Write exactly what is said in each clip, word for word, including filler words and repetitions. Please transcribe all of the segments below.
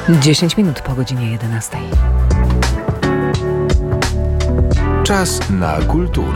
dziesięć minut po godzinie jedenastej. Czas na kulturę.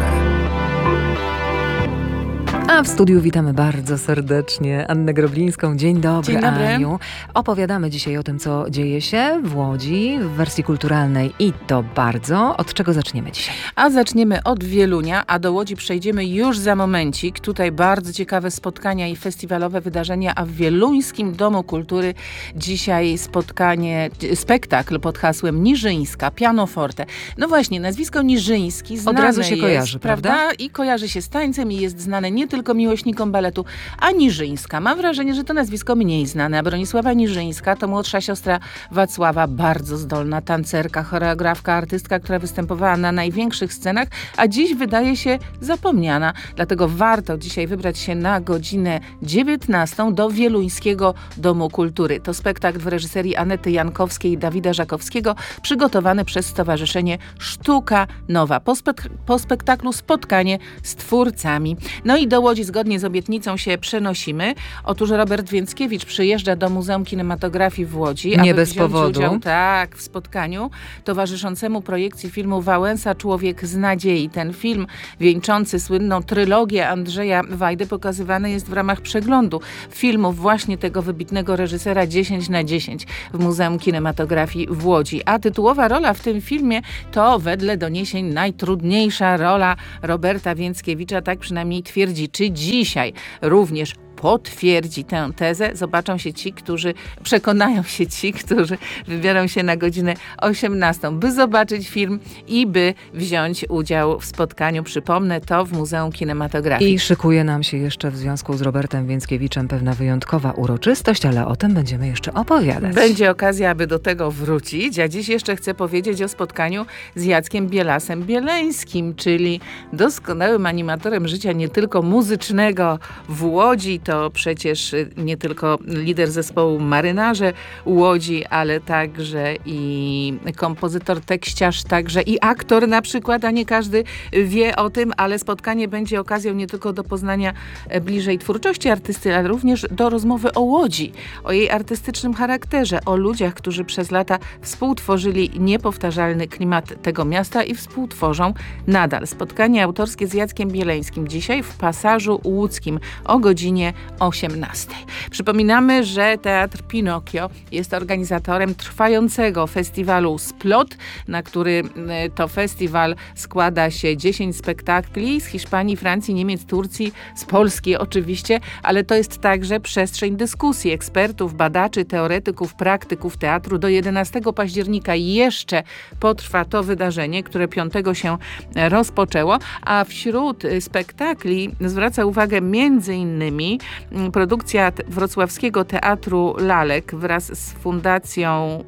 A w studiu witamy bardzo serdecznie Annę Groblińską. Dzień dobry, Dzień dobry. Aniu. Opowiadamy dzisiaj o tym, co dzieje się w Łodzi w wersji kulturalnej i to bardzo. Od czego zaczniemy dzisiaj? A zaczniemy od Wielunia, a do Łodzi przejdziemy już za momencik. Tutaj bardzo ciekawe spotkania i festiwalowe wydarzenia, a w Wieluńskim Domu Kultury dzisiaj spotkanie, spektakl pod hasłem Niżyńska, pianoforte. No właśnie, nazwisko Niżyński znane Od razu się jest, kojarzy, prawda? I kojarzy się z tańcem i jest znane nie tylko miłośnikom baletu, a Niżyńska. Mam wrażenie, że to nazwisko mniej znane, a Bronisława Niżyńska to młodsza siostra Wacława, bardzo zdolna tancerka, choreografka, artystka, która występowała na największych scenach, a dziś wydaje się zapomniana. Dlatego warto dzisiaj wybrać się na godzinę dziewiętnastą do Wieluńskiego Domu Kultury. To spektakl w reżyserii Anety Jankowskiej i Dawida Żakowskiego, przygotowany przez Stowarzyszenie Sztuka Nowa. Po, spek- po spektaklu spotkanie z twórcami. No i do Łodzi zgodnie z obietnicą się przenosimy. Otóż Robert Więckiewicz przyjeżdża do Muzeum Kinematografii w Łodzi, Nie aby bez wziąć powodu. udział tak, w spotkaniu towarzyszącemu projekcji filmu Wałęsa Człowiek z nadziei. Ten film wieńczący słynną trylogię Andrzeja Wajdy pokazywany jest w ramach przeglądu filmów właśnie tego wybitnego reżysera dziesięć na dziesięć w Muzeum Kinematografii w Łodzi. A tytułowa rola w tym filmie to wedle doniesień najtrudniejsza rola Roberta Więckiewicza, tak przynajmniej twierdzi. Czy dzisiaj również potwierdzi tę tezę? Zobaczą się ci, którzy, przekonają się ci, którzy wybiorą się na godzinę osiemnastą, by zobaczyć film i by wziąć udział w spotkaniu. Przypomnę, to w Muzeum Kinematografii. I szykuje nam się jeszcze w związku z Robertem Więckiewiczem pewna wyjątkowa uroczystość, ale o tym będziemy jeszcze opowiadać. Będzie okazja, aby do tego wrócić, a dziś jeszcze chcę powiedzieć o spotkaniu z Jackiem Bielasem Bieleńskim, czyli doskonałym animatorem życia nie tylko muzycznego w Łodzi. To przecież nie tylko lider zespołu Marynarze Łodzi, ale także i kompozytor, tekściarz, także i aktor na przykład, a nie każdy wie o tym, ale spotkanie będzie okazją nie tylko do poznania bliżej twórczości artysty, ale również do rozmowy o Łodzi, o jej artystycznym charakterze, o ludziach, którzy przez lata współtworzyli niepowtarzalny klimat tego miasta i współtworzą nadal. Spotkanie autorskie z Jackiem Bieleńskim dzisiaj w Pasażu Łódzkim o godzinie osiemnastej. Przypominamy, że Teatr Pinokio jest organizatorem trwającego festiwalu Splot, na który to festiwal składa się dziesięć spektakli z Hiszpanii, Francji, Niemiec, Turcji, z Polski oczywiście, ale to jest także przestrzeń dyskusji ekspertów, badaczy, teoretyków, praktyków teatru. Do jedenastego października jeszcze potrwa to wydarzenie, które piątego się rozpoczęło, a wśród spektakli zwraca uwagę między innymi produkcja Wrocławskiego Teatru Lalek wraz z Fundacją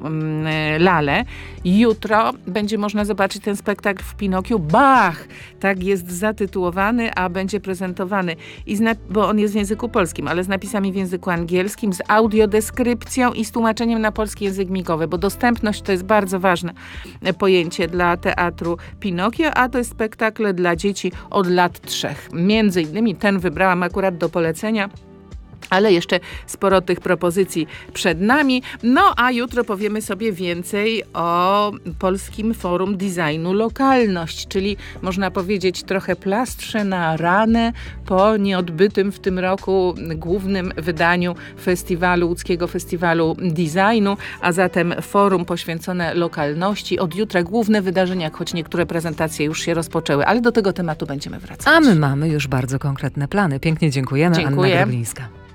Lale. Jutro będzie można zobaczyć ten spektakl w Pinokiu. Bach! Tak jest zatytułowany, a będzie prezentowany, i z nap- bo on jest w języku polskim, ale z napisami w języku angielskim, z audiodeskrypcją i z tłumaczeniem na polski język migowy, bo dostępność to jest bardzo ważne pojęcie dla Teatru Pinokio, a to jest spektakl dla dzieci od lat trzech. Między innymi ten wybrałam akurat do polecenia, ale jeszcze sporo tych propozycji przed nami. No a jutro powiemy sobie więcej o Polskim Forum Designu Lokalność, czyli można powiedzieć trochę plastrze na ranę po nieodbytym w tym roku głównym wydaniu festiwalu, łódzkiego festiwalu designu, a zatem forum poświęcone lokalności. Od jutra główne wydarzenia, choć niektóre prezentacje już się rozpoczęły, ale do tego tematu będziemy wracać. A my mamy już bardzo konkretne plany. Pięknie dziękujemy. Dziękuję. Anna Groblińska.